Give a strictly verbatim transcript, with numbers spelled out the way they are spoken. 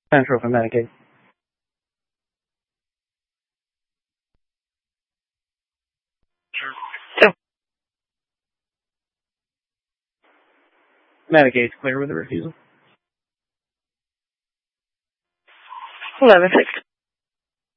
Central for Medicaid. So, Medicaid's clear with the refusal. eleven six.